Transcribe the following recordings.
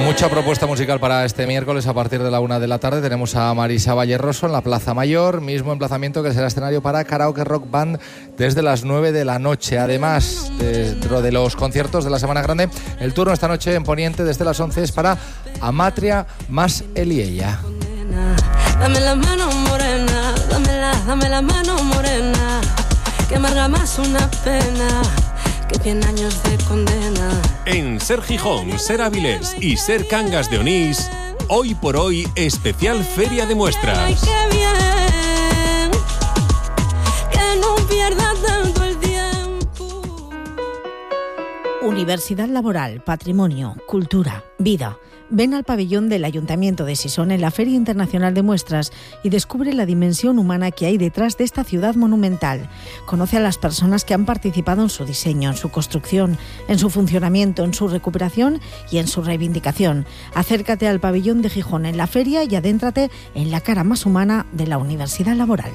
Mucha propuesta musical para este miércoles a partir de la 1 de la tarde. Tenemos a Marisa Valleroso en la Plaza Mayor, mismo emplazamiento que será escenario para Karaoke Rock Band desde las 9 de la noche. Además, dentro de los conciertos de la Semana Grande, el turno esta noche en Poniente desde las 11 es para Amatria más Eliella. Dame la mano morena, dame la mano morena, que amarga más una pena que 100 años de condena. En Ser Gijón, Ser Avilés y Ser Cangas de Onís, hoy por hoy, especial Feria de Muestras. Ay, qué bien, que no pierda tanto el tiempo. Universidad laboral, patrimonio, cultura, vida. Ven al pabellón del Ayuntamiento de Sison en la Feria Internacional de Muestras y descubre la dimensión humana que hay detrás de esta ciudad monumental. Conoce a las personas que han participado en su diseño, en su construcción, en su funcionamiento, en su recuperación y en su reivindicación. Acércate al pabellón de Gijón en la feria y adéntrate en la cara más humana de la Universidad laboral.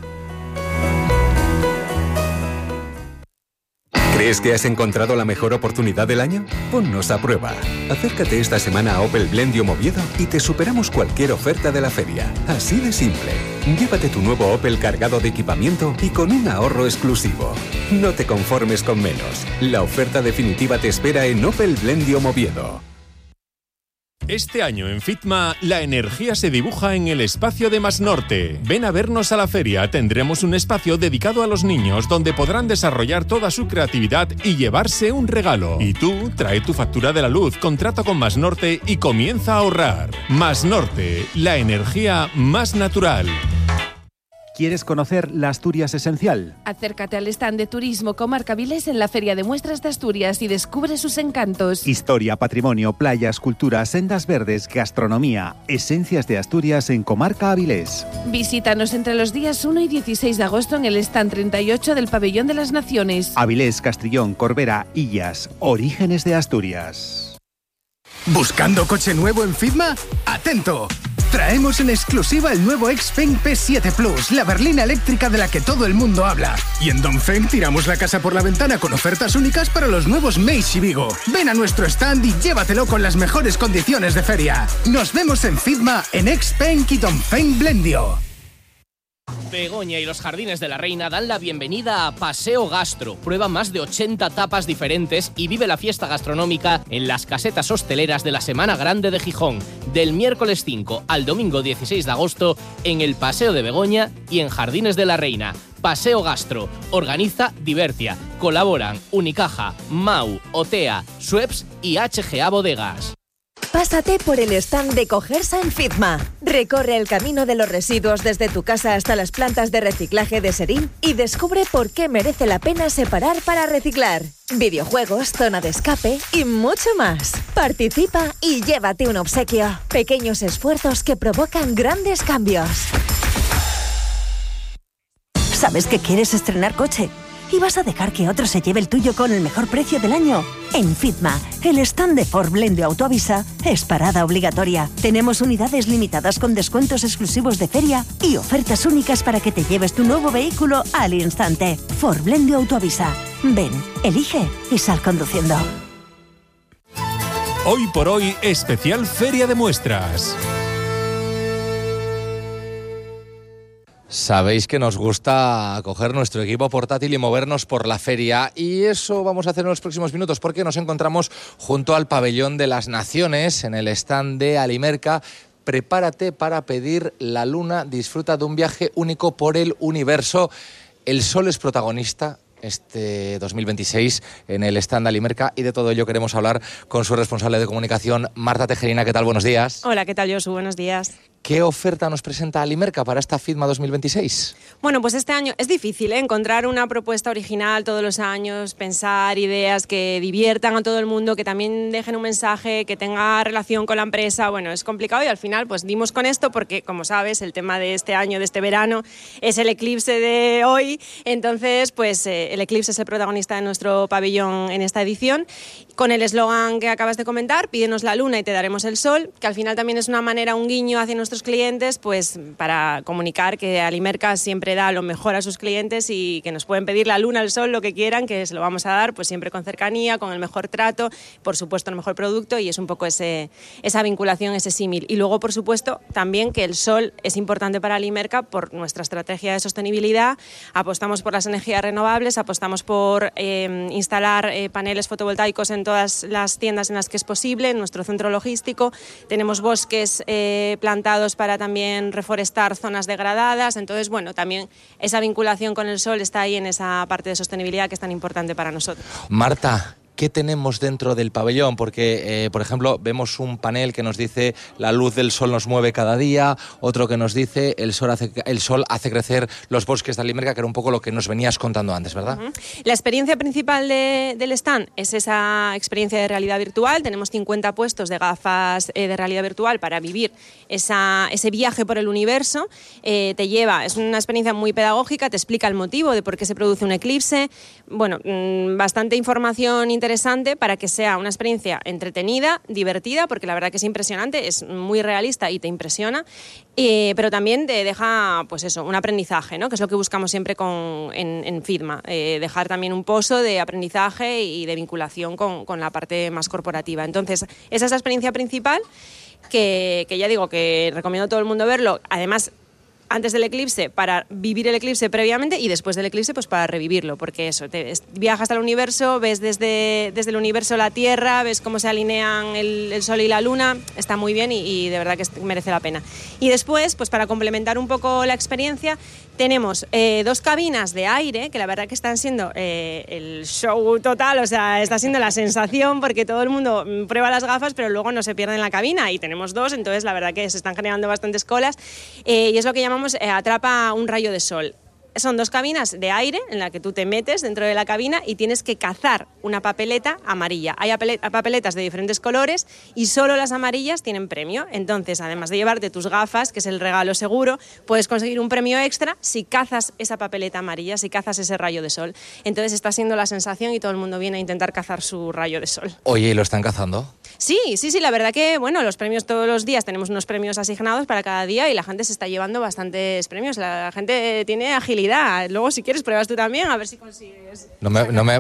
¿Crees que has encontrado la mejor oportunidad del año? Ponnos a prueba. Acércate esta semana a Opel Blendio Oviedo y te superamos cualquier oferta de la feria. Así de simple. Llévate tu nuevo Opel cargado de equipamiento y con un ahorro exclusivo. No te conformes con menos. La oferta definitiva te espera en Opel Blendio Oviedo. Este año en FITMA, la energía se dibuja en el espacio de Masnorte. Ven a vernos a la feria. Tendremos un espacio dedicado a los niños donde podrán desarrollar toda su creatividad y llevarse un regalo. Y tú, trae tu factura de la luz, contrata con Masnorte y comienza a ahorrar. Masnorte, la energía más natural. ¿Quieres conocer la Asturias esencial? Acércate al stand de Turismo Comarca Avilés en la Feria de Muestras de Asturias y descubre sus encantos. Historia, patrimonio, playas, cultura, sendas verdes, gastronomía, esencias de Asturias en Comarca Avilés. Visítanos entre los días 1 y 16 de agosto en el stand 38 del Pabellón de las Naciones. Avilés, Castrillón, Corbera, Illas, Orígenes de Asturias. ¿Buscando coche nuevo en Fitma? ¡Atento! Traemos en exclusiva el nuevo Xpeng P7 Plus, la berlina eléctrica de la que todo el mundo habla. Y en Dongfeng tiramos la casa por la ventana con ofertas únicas para los nuevos Meigs y Vigo. Ven a nuestro stand y llévatelo con las mejores condiciones de feria. Nos vemos en Fitma, en Xpeng y Dongfeng Blendio. Begoña y los Jardines de la Reina dan la bienvenida a Paseo Gastro. Prueba más de 80 tapas diferentes y vive la fiesta gastronómica en las casetas hosteleras de la Semana Grande de Gijón, del miércoles 5 al domingo 16 de agosto en el Paseo de Begoña y en Jardines de la Reina. Paseo Gastro. Organiza Divertia. Colaboran Unicaja, Mau, Otea, Schweppes y HGA Bodegas. Pásate por el stand de Cogersa en Fitma. Recorre el camino de los residuos desde tu casa hasta las plantas de reciclaje de Serín y descubre por qué merece la pena separar para reciclar. Videojuegos, zona de escape y mucho más. Participa y llévate un obsequio. Pequeños esfuerzos que provocan grandes cambios. ¿Sabes que quieres estrenar coche? ¿Y vas a dejar que otro se lleve el tuyo con el mejor precio del año? En Fitma, el stand de Ford Blendio Autoavisa es parada obligatoria. Tenemos unidades limitadas con descuentos exclusivos de feria y ofertas únicas para que te lleves tu nuevo vehículo al instante. Ford Blendio Autoavisa. Ven, elige y sal conduciendo. Hoy por hoy, especial Feria de Muestras. Sabéis que nos gusta coger nuestro equipo portátil y movernos por la feria, y eso vamos a hacer en los próximos minutos porque nos encontramos junto al Pabellón de las Naciones en el stand de Alimerca. Prepárate para pedir la luna, disfruta de un viaje único por el universo. El sol es protagonista este 2026 en el stand de Alimerca, y de todo ello queremos hablar con su responsable de comunicación, Marta Tejerina. ¿Qué tal? Buenos días. Hola, ¿qué tal, Josu? Buenos días. ¿Qué oferta nos presenta Alimerca para esta FITMA 2026? Bueno, pues este año es difícil, encontrar una propuesta original todos los años, pensar ideas que diviertan a todo el mundo, que también dejen un mensaje, que tenga relación con la empresa. Bueno, es complicado y al final pues dimos con esto porque, como sabes, el tema de este año, de este verano, es el eclipse de hoy. Entonces, pues el eclipse es el protagonista de nuestro pabellón en esta edición. Con el eslogan que acabas de comentar, pídenos la luna y te daremos el sol, que al final también es una manera, un guiño hacia nuestro nuestros clientes, pues para comunicar que Alimerka siempre da lo mejor a sus clientes y que nos pueden pedir la luna, el sol, lo que quieran, que se lo vamos a dar, pues siempre con cercanía, con el mejor trato, por supuesto el mejor producto, y es un poco esa vinculación, ese símil. Y luego, por supuesto, también que el sol es importante para Alimerka por nuestra estrategia de sostenibilidad. Apostamos por las energías renovables, apostamos por instalar paneles fotovoltaicos en todas las tiendas en las que es posible, en nuestro centro logístico. Tenemos bosques plantados para también reforestar zonas degradadas. Entonces, bueno, también esa vinculación con el sol está ahí en esa parte de sostenibilidad que es tan importante para nosotros. Marta, ¿qué tenemos dentro del pabellón? Porque, por ejemplo, vemos un panel que nos dice la luz del sol nos mueve cada día, otro que nos dice el sol hace crecer los bosques de Alimerka, que era un poco lo que nos venías contando antes, ¿verdad? Uh-huh. La experiencia principal del stand es esa experiencia de realidad virtual. Tenemos 50 puestos de gafas de realidad virtual para vivir ese viaje por el universo. Es una experiencia muy pedagógica, te explica el motivo de por qué se produce un eclipse. Bueno, bastante información interesante para que sea una experiencia entretenida, divertida, porque la verdad que es impresionante, es muy realista y te impresiona, pero también te deja, pues eso, un aprendizaje, ¿no? Que es lo que buscamos siempre en Fitma, dejar también un pozo de aprendizaje y de vinculación con la parte más corporativa. Entonces, esa es la experiencia principal que ya digo que recomiendo a todo el mundo verlo. Además, antes del eclipse para vivir el eclipse previamente y después del eclipse pues para revivirlo, porque eso, viajas al universo, ves desde el universo la Tierra, ves cómo se alinean el Sol y la Luna, está muy bien y de verdad que merece la pena. Y después, pues para complementar un poco la experiencia, tenemos 2 cabinas de aire que la verdad que están siendo el show total, o sea, está siendo la sensación porque todo el mundo prueba las gafas pero luego no se pierde en la cabina y tenemos 2, entonces la verdad que se están generando bastantes colas y es lo que llamamos atrapa un rayo de sol. Son 2 cabinas de aire en la que tú te metes dentro de la cabina y tienes que cazar una papeleta amarilla. Hay papeletas de diferentes colores y solo las amarillas tienen premio. Entonces, además de llevarte tus gafas, que es el regalo seguro, puedes conseguir un premio extra si cazas esa papeleta amarilla, si cazas ese rayo de sol. Entonces está siendo la sensación y todo el mundo viene a intentar cazar su rayo de sol. Oye, ¿y lo están cazando? Sí, la verdad que, bueno, los premios todos los días, tenemos unos premios asignados para cada día y la gente se está llevando bastantes premios. La gente tiene agilidad. Luego, si quieres, pruebas tú también, a ver si consigues. No me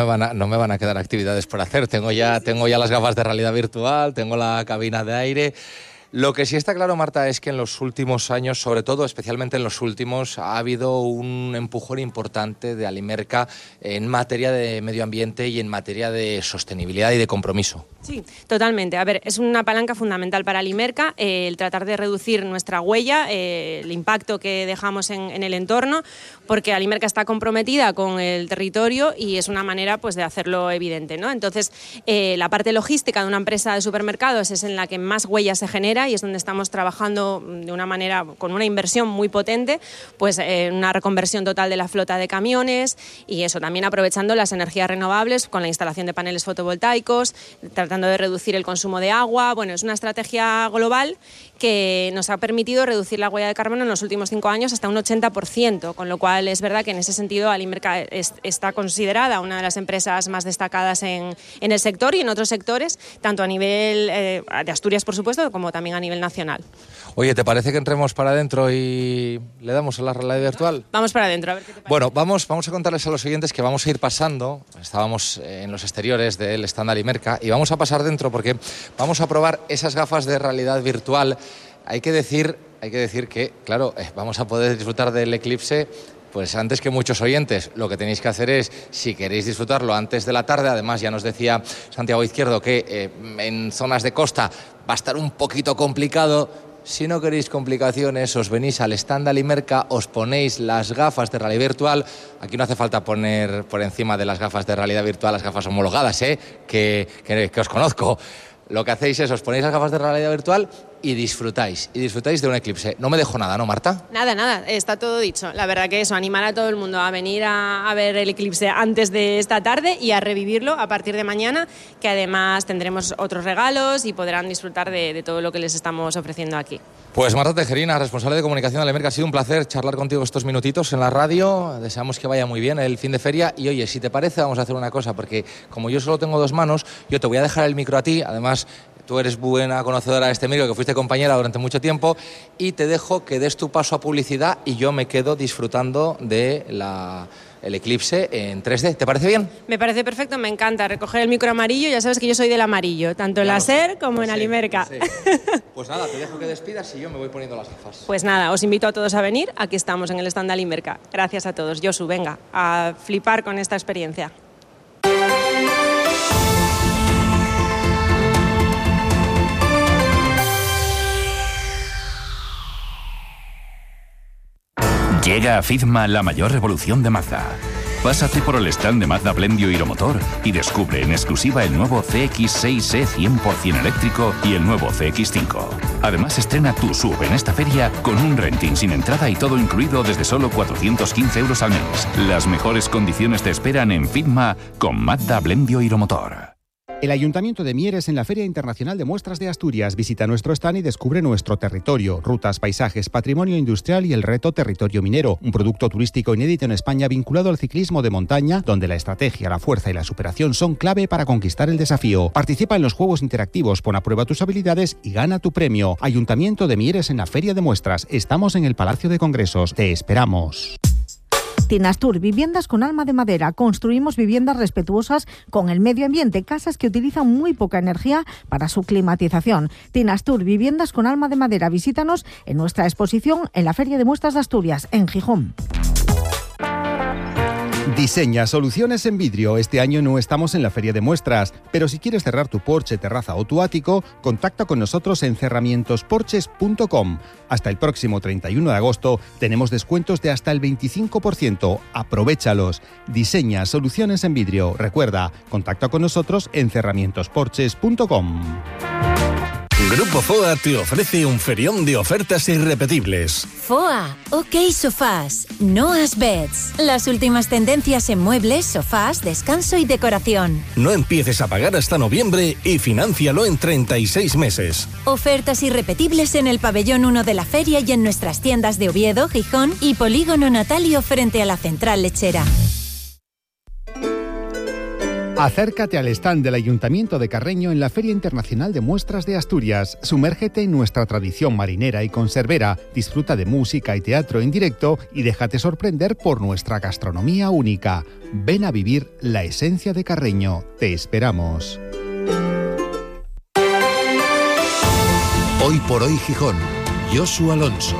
van a quedar actividades por hacer. Tengo ya las gafas de realidad virtual, tengo la cabina de aire. Lo que sí está claro, Marta, es que en los últimos años, sobre todo, especialmente en los últimos, ha habido un empujón importante de Alimerka en materia de medio ambiente y en materia de sostenibilidad y de compromiso. Sí, totalmente. A ver, es una palanca fundamental para Alimerka el tratar de reducir nuestra huella, el impacto que dejamos en el entorno, porque Alimerka está comprometida con el territorio y es una manera pues de hacerlo evidente, ¿no? Entonces, la parte logística de una empresa de supermercados es en la que más huella se genera y es donde estamos trabajando de una manera, con una inversión muy potente, pues una reconversión total de la flota de camiones y eso, también aprovechando las energías renovables con la instalación de paneles fotovoltaicos, tratando de reducir el consumo de agua. Bueno, es una estrategia global que nos ha permitido reducir la huella de carbono en los últimos 5 años hasta un 80%, con lo cual es verdad que en ese sentido Alimerka está considerada una de las empresas más destacadas en el sector y en otros sectores, tanto a nivel de Asturias, por supuesto, como también a nivel nacional. Oye, ¿te parece que entremos para adentro y le damos a la realidad virtual? Vamos para adentro, a ver qué te parece. Bueno, vamos a contarles a los oyentes que vamos a ir pasando. Estábamos en los exteriores del stand Alimerka y vamos a pasar dentro porque vamos a probar esas gafas de realidad virtual. Hay que decir que, claro, vamos a poder disfrutar del eclipse pues antes que muchos oyentes. Lo que tenéis que hacer es, si queréis disfrutarlo antes de la tarde, además ya nos decía Santiago Izquierdo que en zonas de costa va a estar un poquito complicado. Si no queréis complicaciones, os venís al stand Alimerka, os ponéis las gafas de realidad virtual. Aquí no hace falta poner por encima de las gafas de realidad virtual las gafas homologadas, que os conozco. Lo que hacéis es, os ponéis las gafas de realidad virtual y disfrutáis de un eclipse. No me dejo nada, ¿no, Marta? Nada, está todo dicho. La verdad que eso, animar a todo el mundo a venir a ver el eclipse antes de esta tarde y a revivirlo a partir de mañana, que además tendremos otros regalos y podrán disfrutar de todo lo que les estamos ofreciendo aquí. Pues Marta Tejerina, responsable de comunicación de Alimerka, ha sido un placer charlar contigo estos minutitos en la radio. Deseamos que vaya muy bien el fin de feria y oye, si te parece vamos a hacer una cosa, porque como yo solo tengo 2 manos, yo te voy a dejar el micro a ti, además tú eres buena conocedora de este micro, que fuiste compañera durante mucho tiempo, y te dejo que des tu paso a publicidad y yo me quedo disfrutando de el eclipse en 3D. ¿Te parece bien? Me parece perfecto, me encanta recoger el micro amarillo. Ya sabes que yo soy del amarillo, tanto en la SER como en Alimerca. Sí. Pues nada, te dejo que despidas y yo me voy poniendo las gafas. Pues nada, os invito a todos a venir. Aquí estamos en el stand de Alimerca. Gracias a todos. Josu, venga, a flipar con esta experiencia. Llega a Fitma la mayor revolución de Mazda. Pásate por el stand de Mazda Blendio Hiromotor y descubre en exclusiva el nuevo CX-6e 100% eléctrico y el nuevo CX-5. Además, estrena tu SUV en esta feria con un renting sin entrada y todo incluido desde solo 415 euros al mes. Las mejores condiciones te esperan en Fitma con Mazda Blendio Hiromotor. El Ayuntamiento de Mieres en la Feria Internacional de Muestras de Asturias. Visita nuestro stand y descubre nuestro territorio, rutas, paisajes, patrimonio industrial y el reto Territorio Minero, un producto turístico inédito en España vinculado al ciclismo de montaña, donde la estrategia, la fuerza y la superación son clave para conquistar el desafío. Participa en los juegos interactivos, pon a prueba tus habilidades y gana tu premio. Ayuntamiento de Mieres en la Feria de Muestras. Estamos en el Palacio de Congresos. Te esperamos. Tinastur, viviendas con alma de madera. Construimos viviendas respetuosas con el medio ambiente, casas que utilizan muy poca energía para su climatización. Tinastur, viviendas con alma de madera. Visítanos en nuestra exposición en la Feria de Muestras de Asturias, en Gijón. Diseña soluciones en vidrio. Este año no estamos en la Feria de Muestras, pero si quieres cerrar tu porche, terraza o tu ático, contacta con nosotros en cerramientosporches.com. Hasta el próximo 31 de agosto tenemos descuentos de hasta el 25%. Aprovéchalos. Diseña soluciones en vidrio. Recuerda, contacta con nosotros en cerramientosporches.com. Grupo FOA te ofrece un ferión de ofertas irrepetibles. FOA, OK Sofás, Noah's Beds. Las últimas tendencias en muebles, sofás, descanso y decoración. No empieces a pagar hasta noviembre y financialo en 36 meses. Ofertas irrepetibles en el pabellón 1 de la feria y en nuestras tiendas de Oviedo, Gijón y Polígono Natalio frente a la central lechera. Acércate al stand del Ayuntamiento de Carreño en la Feria Internacional de Muestras de Asturias. Sumérgete en nuestra tradición marinera y conservera, disfruta de música y teatro en directo y déjate sorprender por nuestra gastronomía única. Ven a vivir la esencia de Carreño. Te esperamos. Hoy por hoy Gijón. Josu Alonso.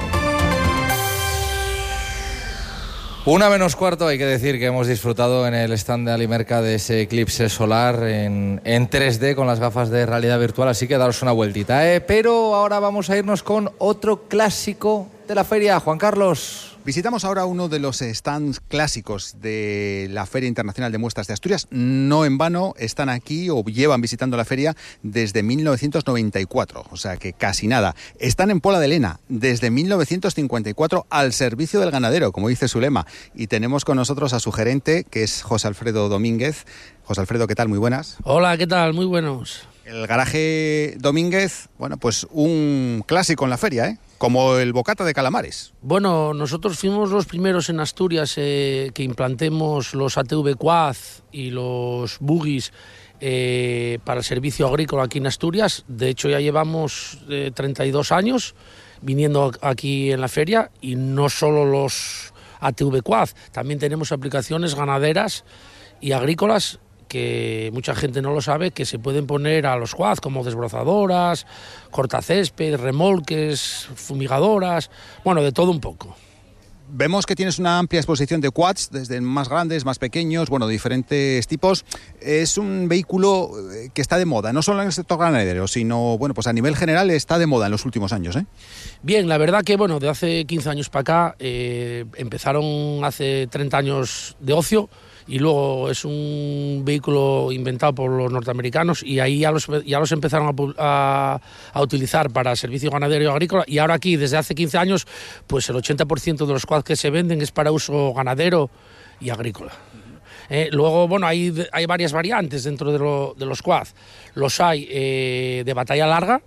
1:45, hay que decir que hemos disfrutado en el stand de Alimerca de ese eclipse solar en 3D con las gafas de realidad virtual, así que daros una vueltita, Pero ahora vamos a irnos con otro clásico de la feria, Juan Carlos. Visitamos ahora uno de los stands clásicos de la Feria Internacional de Muestras de Asturias. No en vano están aquí o llevan visitando la feria desde 1994, o sea que casi nada. Están en Pola de Lena desde 1954 al servicio del ganadero, como dice su lema. Y tenemos con nosotros a su gerente, que es José Alfredo Domínguez. José Alfredo, ¿qué tal? Muy buenas. Hola, ¿qué tal? Muy buenos. El garaje Domínguez, bueno, pues un clásico en la feria, como el bocata de calamares. Bueno, nosotros fuimos los primeros en Asturias que implantemos los ATV Quad y los buggies para el servicio agrícola aquí en Asturias. De hecho, ya llevamos 32 años viniendo aquí en la feria, y no solo los ATV Quad, también tenemos aplicaciones ganaderas y agrícolas que mucha gente no lo sabe, que se pueden poner a los quad, como desbrozadoras, cortacésped, remolques, fumigadoras, bueno, de todo un poco. Vemos que tienes una amplia exposición de quads, desde más grandes, más pequeños, bueno, de diferentes tipos. Es un vehículo que está de moda, no solo en el sector ganadero, sino, bueno, pues a nivel general está de moda en los últimos años, Bien, la verdad que, bueno, de hace 15 años para acá, empezaron hace 30 años de ocio, y luego es un vehículo inventado por los norteamericanos, y ahí ya los empezaron a utilizar para servicio ganadero y agrícola, y ahora aquí, desde hace 15 años, pues el 80% de los quads que se venden es para uso ganadero y agrícola. Luego, bueno, hay varias variantes dentro de los quad. Los hay de batalla larga,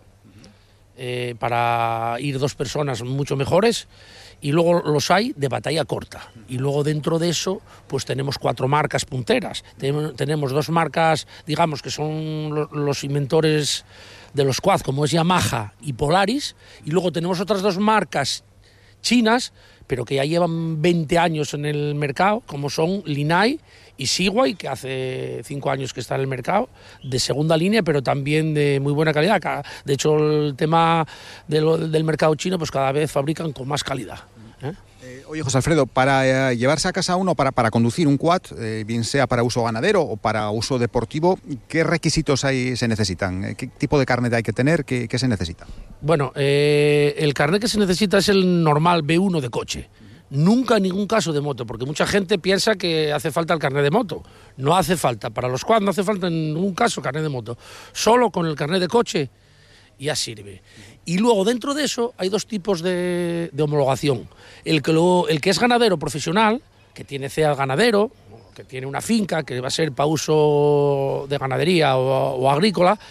para ir 2 personas mucho mejores, y luego los hay de batalla corta. Y luego dentro de eso pues tenemos 4 marcas punteras. Tenemos 2 marcas, digamos, que son los inventores de los quad, como es Yamaha y Polaris, y luego tenemos otras 2 marcas chinas, pero que ya llevan 20 años en el mercado, como son Linai y Sigway, que hace 5 años que está en el mercado, de segunda línea, pero también de muy buena calidad. De hecho, el tema del mercado chino, pues cada vez fabrican con más calidad. Oye, José Alfredo, para llevarse a casa uno, para conducir un quad, bien sea para uso ganadero o para uso deportivo, ¿qué requisitos se necesitan? ¿Qué tipo de carnet hay que tener? ¿Qué se necesita? Bueno, el carnet que se necesita es el normal B1 de coche. Nunca en ningún caso de moto, porque mucha gente piensa que hace falta el carnet de moto. No hace falta, para los quad no hace falta en ningún caso carnet de moto. Solo con el carnet de coche ya sirve. Y luego dentro de eso hay 2 tipos de homologación. El que es ganadero profesional, que tiene CEA ganadero, que tiene una finca que va a ser para uso de ganadería o agrícola,